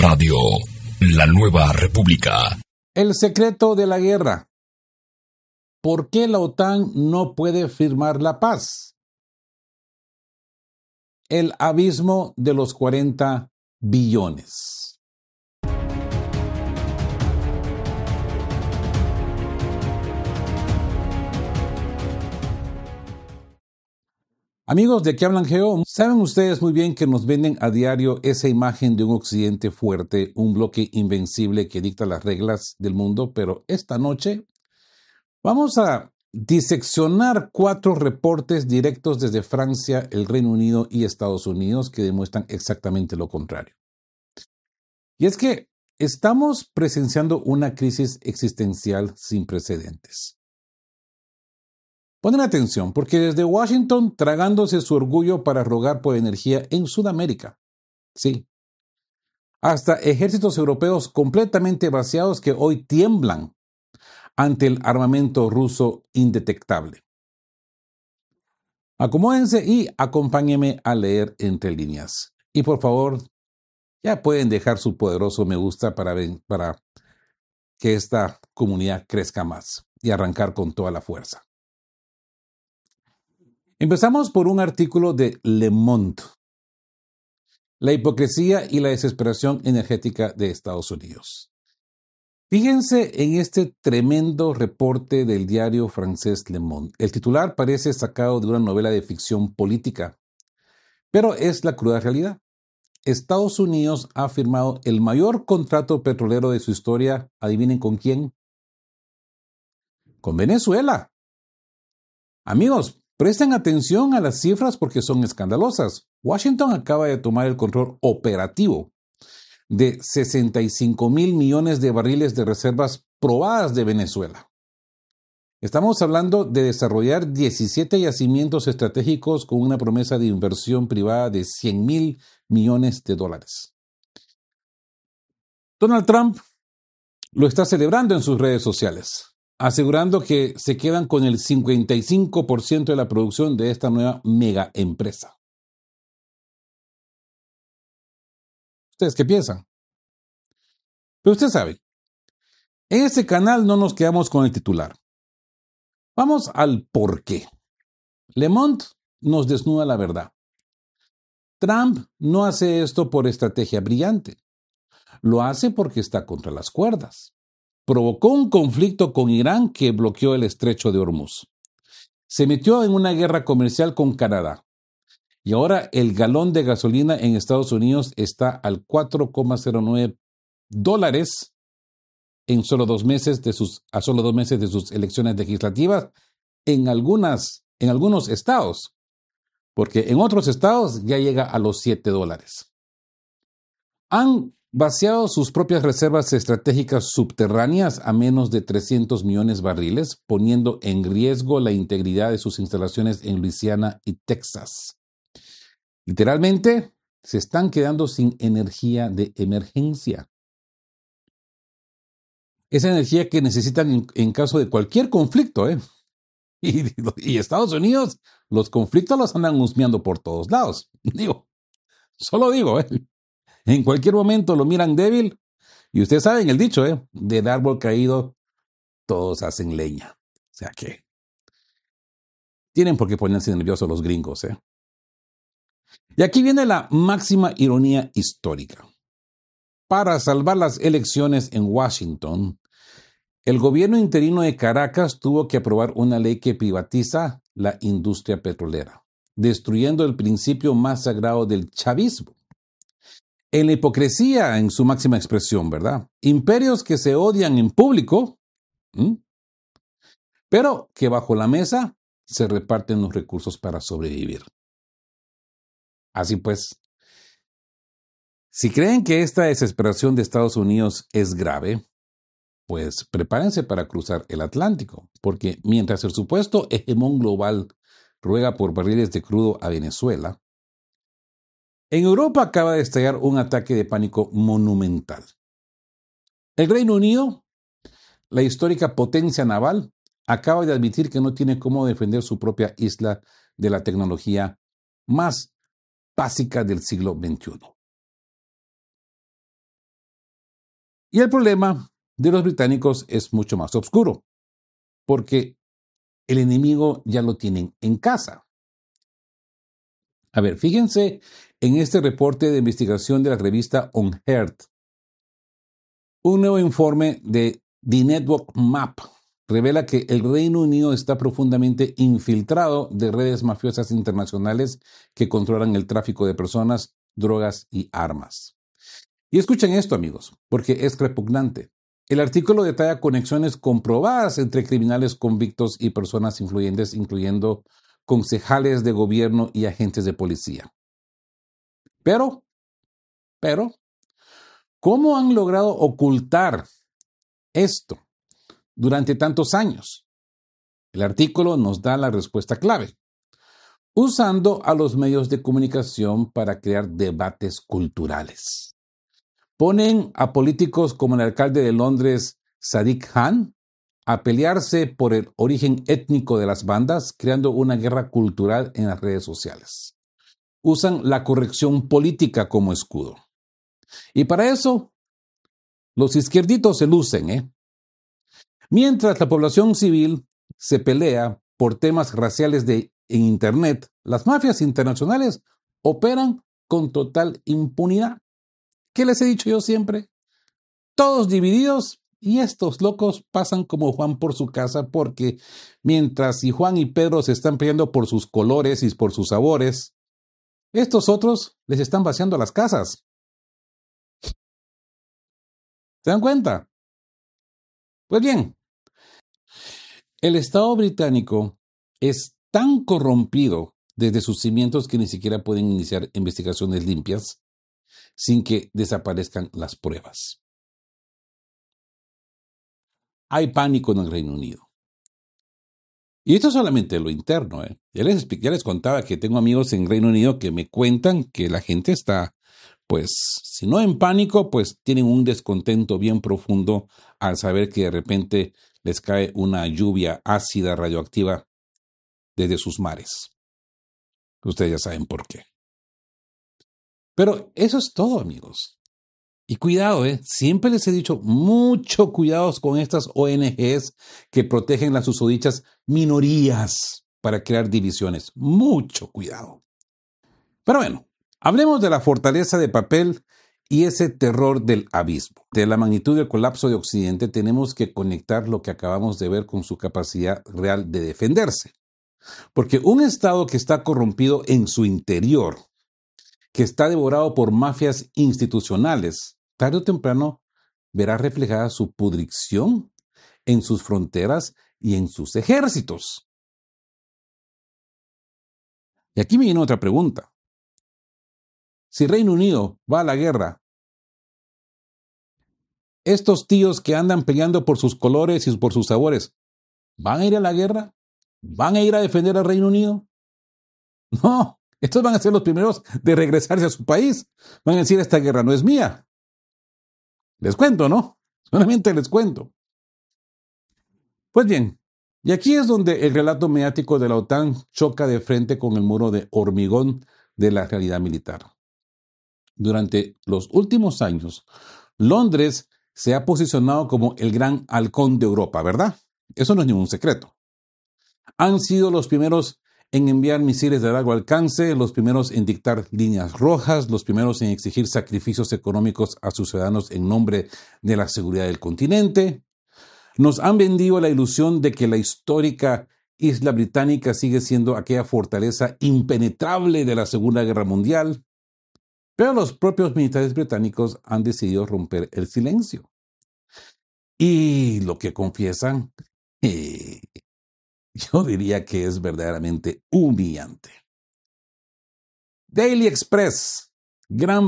Radio, la nueva república. El secreto de la guerra. ¿Por qué la OTAN no puede firmar la paz? El abismo de los 40 billones. Amigos de Que Hablan Geo, saben ustedes muy bien que nos venden a diario esa imagen de un occidente fuerte, un bloque invencible que dicta las reglas del mundo, pero esta noche vamos a diseccionar 4 reportes directos desde Francia, el Reino Unido y Estados Unidos que demuestran exactamente lo contrario. Y es que estamos presenciando una crisis existencial sin precedentes. Ponen atención, porque desde Washington tragándose su orgullo para rogar por energía en Sudamérica, sí, hasta ejércitos europeos completamente vaciados que hoy tiemblan ante el armamento ruso indetectable. Acomódense y acompáñenme a leer entre líneas. Y por favor, ya pueden dejar su poderoso me gusta para que esta comunidad crezca más y arrancar con toda la fuerza. Empezamos por un artículo de Le Monde, la hipocresía y la desesperación energética de Estados Unidos. Fíjense en este tremendo reporte del diario francés Le Monde. El titular parece sacado de una novela de ficción política, pero es la cruda realidad. Estados Unidos ha firmado el mayor contrato petrolero de su historia. ¿Adivinen con quién? Con Venezuela. Amigos, presten atención a las cifras porque son escandalosas. Washington acaba de tomar el control operativo de 65,000 millones de barriles de reservas probadas de Venezuela. Estamos hablando de desarrollar 17 yacimientos estratégicos con una promesa de inversión privada de 100,000 millones de dólares. Donald Trump lo está celebrando en sus redes sociales, asegurando que se quedan con el 55% de la producción de esta nueva mega empresa. ¿Ustedes qué piensan? Pero usted sabe, en este canal no nos quedamos con el titular. Vamos al porqué. Le Monde nos desnuda la verdad. Trump no hace esto por estrategia brillante. Lo hace porque está contra las cuerdas. Provocó un conflicto con Irán que bloqueó el estrecho de Hormuz. Se metió en una guerra comercial con Canadá. Y ahora el galón de gasolina en Estados Unidos está al $4,09 en solo 2 meses de sus elecciones legislativas en algunos estados, porque en otros estados ya llega a los $7. Han vaciado sus propias reservas estratégicas subterráneas a menos de 300 millones de barriles, poniendo en riesgo la integridad de sus instalaciones en Luisiana y Texas. Literalmente, se están quedando sin energía de emergencia. Esa energía que necesitan en caso de cualquier conflicto, Y Estados Unidos, los conflictos los andan husmeando por todos lados. Solo digo, En cualquier momento lo miran débil. Y ustedes saben el dicho, del árbol caído, todos hacen leña. O sea que tienen por qué ponerse nerviosos los gringos, Y aquí viene la máxima ironía histórica. Para salvar las elecciones en Washington, el gobierno interino de Caracas tuvo que aprobar una ley que privatiza la industria petrolera, destruyendo el principio más sagrado del chavismo. En la hipocresía en su máxima expresión, ¿verdad? Imperios que se odian en público, pero que bajo la mesa se reparten los recursos para sobrevivir. Así pues, si creen que esta desesperación de Estados Unidos es grave, pues prepárense para cruzar el Atlántico, porque mientras el supuesto hegemón global ruega por barriles de crudo a Venezuela, en Europa acaba de estallar un ataque de pánico monumental. El Reino Unido, la histórica potencia naval, acaba de admitir que no tiene cómo defender su propia isla de la tecnología más básica del siglo XXI. Y el problema de los británicos es mucho más oscuro, porque el enemigo ya lo tienen en casa. A ver, fíjense en este reporte de investigación de la revista Unheard. Un nuevo informe de The Network Map revela que el Reino Unido está profundamente infiltrado de redes mafiosas internacionales que controlan el tráfico de personas, drogas y armas. Y escuchen esto, amigos, porque es repugnante. El artículo detalla conexiones comprobadas entre criminales convictos y personas influyentes, incluyendo concejales de gobierno y agentes de policía. Pero, ¿cómo han logrado ocultar esto durante tantos años? El artículo nos da la respuesta clave: usando a los medios de comunicación para crear debates culturales. Ponen a políticos como el alcalde de Londres, Sadiq Khan, a pelearse por el origen étnico de las bandas, creando una guerra cultural en las redes sociales. Usan la corrección política como escudo. Y para eso, los izquierditos se lucen, Mientras la población civil se pelea por temas raciales en Internet, las mafias internacionales operan con total impunidad. ¿Qué les he dicho yo siempre? Todos divididos, y estos locos pasan como Juan por su casa, porque mientras Juan y Pedro se están peleando por sus colores y por sus sabores, estos otros les están vaciando las casas. ¿Se dan cuenta? Pues bien, el Estado británico es tan corrompido desde sus cimientos que ni siquiera pueden iniciar investigaciones limpias sin que desaparezcan las pruebas. Hay pánico en el Reino Unido. Y esto es solamente lo interno. Ya les contaba que tengo amigos en Reino Unido que me cuentan que la gente está, pues, si no en pánico, pues tienen un descontento bien profundo al saber que de repente les cae una lluvia ácida radioactiva desde sus mares. Ustedes ya saben por qué. Pero eso es todo, amigos. Y cuidado, siempre les he dicho, mucho cuidado con estas ONGs que protegen las susodichas minorías para crear divisiones. Mucho cuidado. Pero bueno, hablemos de la fortaleza de papel y ese terror del abismo. De la magnitud del colapso de Occidente tenemos que conectar lo que acabamos de ver con su capacidad real de defenderse. Porque un Estado que está corrompido en su interior, que está devorado por mafias institucionales, tarde o temprano verá reflejada su pudrición en sus fronteras y en sus ejércitos. Y aquí me viene otra pregunta. Si Reino Unido va a la guerra, estos tíos que andan peleando por sus colores y por sus sabores, ¿van a ir a la guerra? ¿Van a ir a defender al Reino Unido? No, estos van a ser los primeros de regresarse a su país. Van a decir, esta guerra no es mía. Les cuento, ¿no? Solamente les cuento. Pues bien, y aquí es donde el relato mediático de la OTAN choca de frente con el muro de hormigón de la realidad militar. Durante los últimos años, Londres se ha posicionado como el gran halcón de Europa, ¿verdad? Eso no es ningún secreto. Han sido los primeros en enviar misiles de largo alcance, los primeros en dictar líneas rojas, los primeros en exigir sacrificios económicos a sus ciudadanos en nombre de la seguridad del continente. Nos han vendido la ilusión de que la histórica isla británica sigue siendo aquella fortaleza impenetrable de la Segunda Guerra Mundial, pero los propios militares británicos han decidido romper el silencio. Y lo que confiesan, yo diría que es verdaderamente humillante. Daily Express, gran